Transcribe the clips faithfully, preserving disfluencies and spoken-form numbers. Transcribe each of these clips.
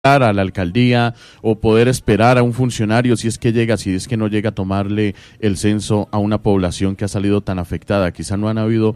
a la alcaldía o poder esperar a un funcionario si es que llega, si es que no llega a tomarle el censo a una población que ha salido tan afectada. Quizá no han habido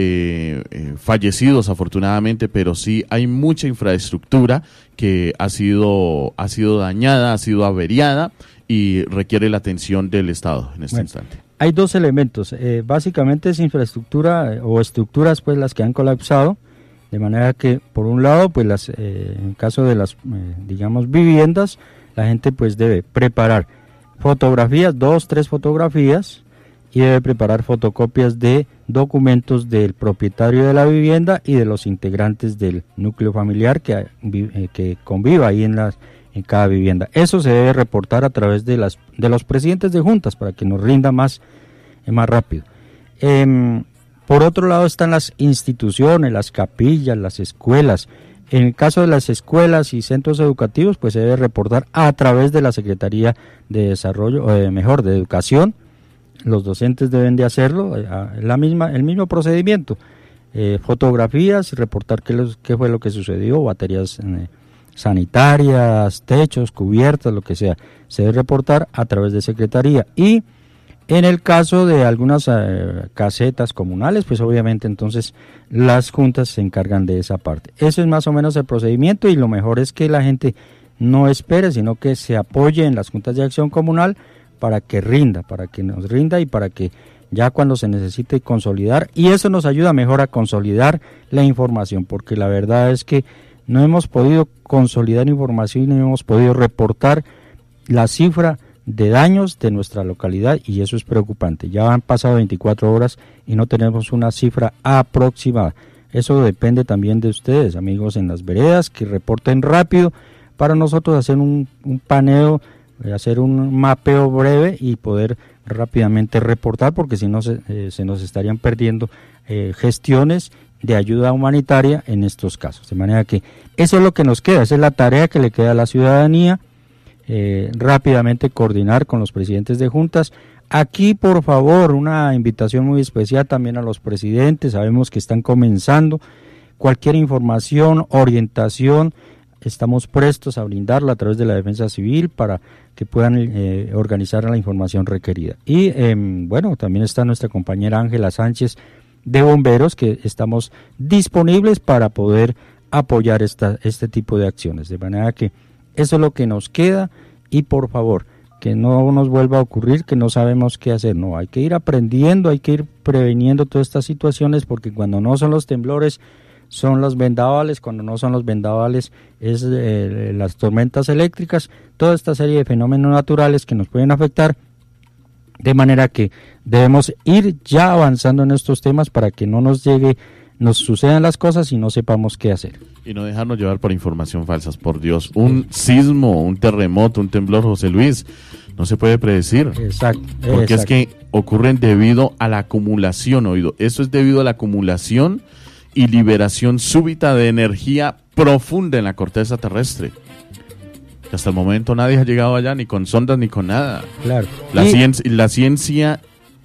eh, eh, fallecidos afortunadamente, pero sí hay mucha infraestructura que ha sido, ha sido dañada, ha sido averiada y requiere la atención del Estado en este bueno, instante. Hay dos elementos, eh, básicamente es infraestructura eh, o estructuras pues las que han colapsado. De manera que, por un lado, pues las, eh, en caso de las, eh, digamos, viviendas, la gente pues debe preparar fotografías, dos, tres fotografías, y debe preparar fotocopias de documentos del propietario de la vivienda y de los integrantes del núcleo familiar que, eh, que conviva ahí en, las, en cada vivienda. Eso se debe reportar a través de, las, de los presidentes de juntas para que nos rinda más, eh, más rápido. Eh, Por otro lado están las instituciones, las capillas, las escuelas. En el caso de las escuelas y centros educativos, pues se debe reportar a través de la Secretaría de Desarrollo, eh, mejor, de Educación. Los docentes deben de hacerlo, eh, la misma, el mismo procedimiento. Eh, fotografías, reportar qué, los, qué fue lo que sucedió, baterías eh, sanitarias, techos, cubiertas, lo que sea. Se debe reportar a través de Secretaría. Y en el caso de algunas eh, casetas comunales, pues obviamente entonces las juntas se encargan de esa parte. Eso es más o menos el procedimiento y lo mejor es que la gente no espere, sino que se apoye en las juntas de acción comunal para que rinda, para que nos rinda y para que ya cuando se necesite consolidar, y eso nos ayuda mejor a consolidar la información, porque la verdad es que no hemos podido consolidar información y no hemos podido reportar la cifra de daños de nuestra localidad y eso es preocupante. Ya han pasado veinticuatro horas y no tenemos una cifra aproximada. Eso depende también de ustedes, amigos en las veredas, que reporten rápido para nosotros hacer un, un paneo, hacer un mapeo breve y poder rápidamente reportar, porque si no se, eh, se nos estarían perdiendo eh, gestiones de ayuda humanitaria en estos casos. De manera que eso es lo que nos queda, esa es la tarea que le queda a la ciudadanía. Eh, rápidamente coordinar con los presidentes de juntas. Aquí, por favor, una invitación muy especial también a los presidentes, sabemos que están comenzando, cualquier información, orientación, estamos prestos a brindarla a través de la Defensa Civil para que puedan eh, organizar la información requerida. Y eh, bueno, también está nuestra compañera Ángela Sánchez de Bomberos, que estamos disponibles para poder apoyar esta, este tipo de acciones, de manera que eso es lo que nos queda y por favor, que no nos vuelva a ocurrir que no sabemos qué hacer. No, hay que ir aprendiendo, hay que ir preveniendo todas estas situaciones porque cuando no son los temblores son los vendavales, cuando no son los vendavales es eh, las tormentas eléctricas, toda esta serie de fenómenos naturales que nos pueden afectar, de manera que debemos ir ya avanzando en estos temas para que no nos llegue nos sucedan las cosas y no sepamos qué hacer. Y no dejarnos llevar por información falsas, por Dios. Un sismo, un terremoto, un temblor, José Luis, no se puede predecir. Exacto. Porque exacto. es que ocurren debido a la acumulación, oído. Eso es debido a la acumulación y liberación súbita de energía profunda en la corteza terrestre. Hasta el momento nadie ha llegado allá, ni con sondas, ni con nada. Claro. La, y... ciencia, la ciencia...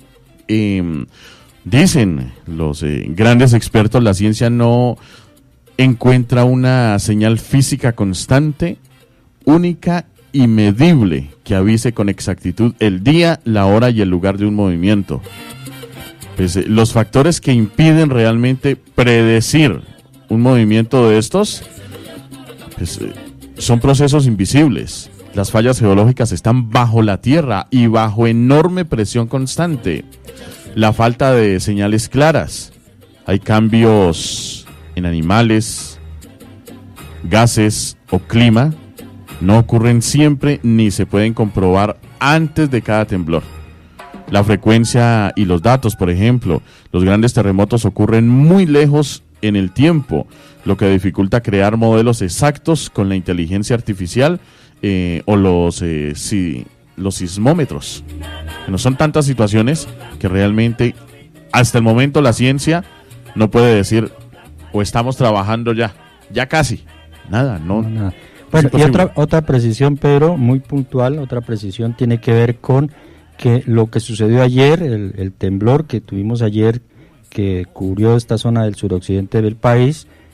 Eh, Dicen los eh, grandes expertos, la ciencia no encuentra una señal física constante, única y medible que avise con exactitud el día, la hora y el lugar de un movimiento. Pues, eh, los factores que impiden realmente predecir un movimiento de estos pues, eh, son procesos invisibles. Las fallas geológicas están bajo la tierra y bajo enorme presión constante. La falta de señales claras, hay cambios en animales, gases o clima, no ocurren siempre ni se pueden comprobar antes de cada temblor. La frecuencia y los datos, por ejemplo, los grandes terremotos ocurren muy lejos en el tiempo, lo que dificulta crear modelos exactos con la inteligencia artificial eh, o los, eh, si, los sismómetros. No son tantas situaciones que realmente hasta el momento la ciencia no puede decir o estamos trabajando ya, ya casi, nada, no. no nada. Bueno, y otra, otra precisión, Pedro, muy puntual, otra precisión tiene que ver con que lo que sucedió ayer, el, el temblor que tuvimos ayer que cubrió esta zona del suroccidente del país,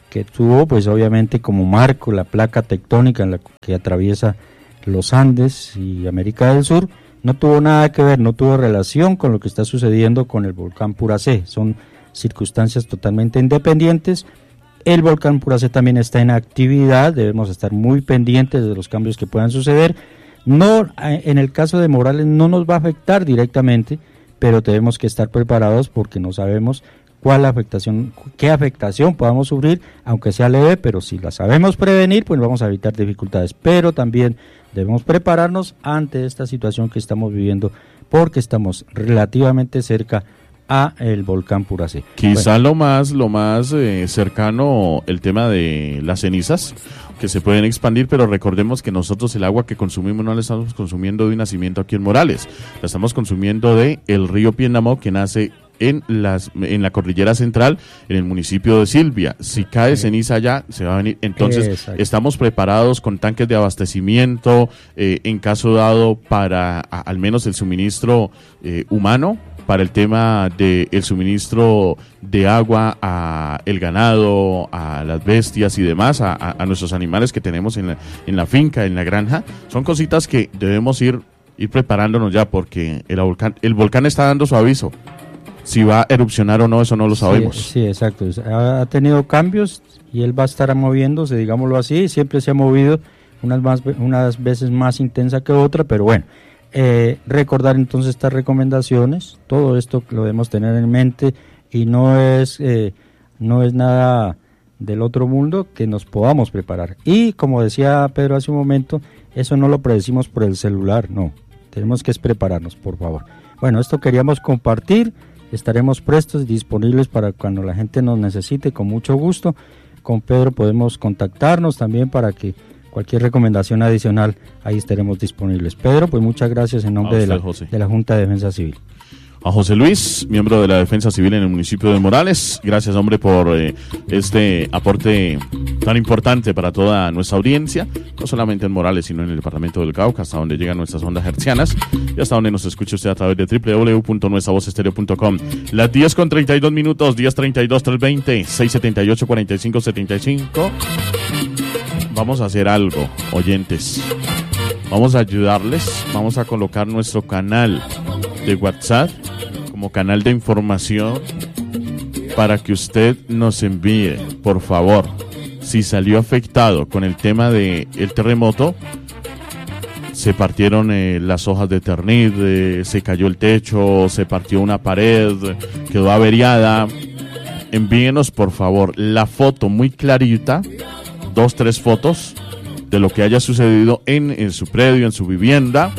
que tuvo pues obviamente como marco la placa tectónica en la que atraviesa los Andes y América del Sur, no tuvo nada que ver, no tuvo relación con lo que está sucediendo con el volcán Puracé, son circunstancias totalmente independientes. El volcán Puracé también está en actividad, debemos estar muy pendientes de los cambios que puedan suceder. No, en el caso de Morales no nos va a afectar directamente, pero tenemos que estar preparados porque no sabemos cuál afectación, qué afectación podamos sufrir, aunque sea leve, pero si la sabemos prevenir, pues vamos a evitar dificultades. Pero también debemos prepararnos ante esta situación que estamos viviendo, porque estamos relativamente cerca a el volcán Puracé. Quizá bueno. lo más, lo más eh, cercano, el tema de las cenizas, que se pueden expandir, pero recordemos que nosotros el agua que consumimos no la estamos consumiendo de un nacimiento aquí en Morales, la estamos consumiendo de el río Piendamó, que nace en las en la cordillera central, en el municipio de Silvia. Si cae ceniza allá, se va a venir. Entonces, Exacto. estamos preparados con tanques de abastecimiento, eh, en caso dado, para a, al menos el suministro eh, humano, para el tema del de suministro de agua a el ganado, a las bestias y demás, a, a, a nuestros animales que tenemos en la, en la finca, en la granja. Son cositas que debemos ir, ir preparándonos ya, porque el volcán, el volcán está dando su aviso. Si va a erupcionar o no, eso no lo sabemos. Sí, sí, exacto. Ha tenido cambios y él va a estar moviéndose, digámoslo así. Siempre se ha movido unas, más, unas veces más intensa que otra, pero bueno. Eh, recordar entonces estas recomendaciones, todo esto lo debemos tener en mente y no es, eh, no es nada del otro mundo, que nos podamos preparar. Y como decía Pedro hace un momento, eso no lo predecimos por el celular, no. Tenemos que es prepararnos, por favor. Bueno, esto queríamos compartir. Estaremos prestos y disponibles para cuando la gente nos necesite, con mucho gusto. Con Pedro podemos contactarnos también para que cualquier recomendación adicional, ahí estaremos disponibles. Pedro, pues muchas gracias en nombre usted, de, la, de la Junta de Defensa Civil. A José Luis, miembro de la Defensa Civil en el municipio de Morales. Gracias, hombre, por eh, este aporte tan importante para toda nuestra audiencia, no solamente en Morales, sino en el departamento del Cauca, hasta donde llegan nuestras ondas hertzianas y hasta donde nos escucha usted a través de doble u doble u doble u punto nuestra voz estéreo punto com. Las diez con treinta y dos minutos, diez treinta y dos, trescientos veinte, seiscientos setenta y ocho, cuarenta y cinco setenta y cinco. Vamos a hacer algo, oyentes. Vamos a ayudarles, vamos a colocar nuestro canal de WhatsApp como canal de información para que usted nos envíe, por favor, si salió afectado con el tema del terremoto, se partieron eh, las hojas de ternid, eh, se cayó el techo, se partió una pared, quedó averiada. Envíenos, por favor, la foto muy clarita, dos, tres fotos de lo que haya sucedido en, en su predio, en su vivienda.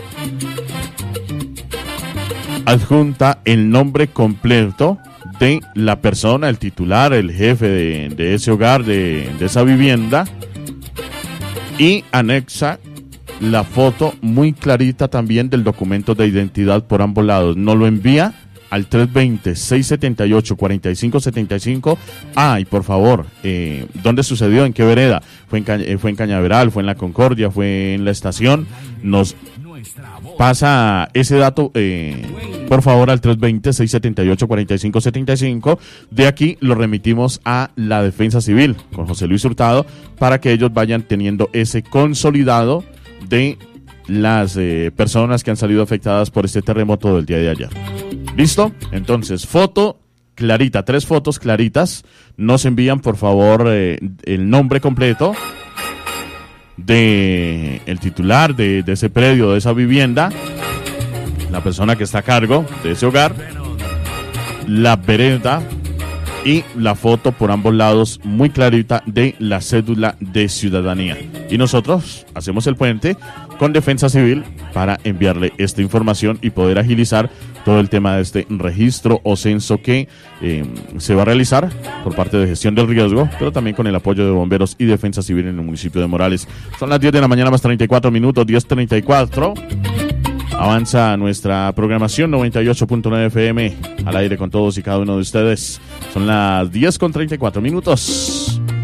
Adjunta el nombre completo de la persona, el titular, el jefe de, de ese hogar, de, de esa vivienda, y anexa la foto muy clarita también del documento de identidad por ambos lados. Nos lo envía al trescientos veinte, seiscientos setenta y ocho, cuarenta y cinco setenta y cinco. Ah, y por favor, eh, ¿dónde sucedió? ¿En qué vereda? ¿Fue en, Caña, eh, fue en Cañaveral? ¿Fue en La Concordia? ¿Fue en la estación? Nos pasa ese dato, eh, por favor, al trescientos veinte, seiscientos setenta y ocho, cuarenta y cinco setenta y cinco. De aquí lo remitimos a la Defensa Civil con José Luis Hurtado para que ellos vayan teniendo ese consolidado de las eh, personas que han salido afectadas por este terremoto del día de ayer. ¿Listo? Entonces, foto clarita, tres fotos claritas. Nos envían, por favor, eh, el nombre completo de el titular de, de ese predio, de esa vivienda, la persona que está a cargo de ese hogar, la vereda y la foto por ambos lados muy clarita de la cédula de ciudadanía. Y nosotros hacemos el puente con Defensa Civil para enviarle esta información y poder agilizar todo el tema de este registro o censo que eh, se va a realizar por parte de Gestión del Riesgo, pero también con el apoyo de Bomberos y Defensa Civil en el municipio de Morales. Son las diez de la mañana más treinta y cuatro minutos, diez treinta y cuatro. Avanza nuestra programación noventa y ocho punto nueve F M al aire con todos y cada uno de ustedes. Son las diez con treinta y cuatro minutos.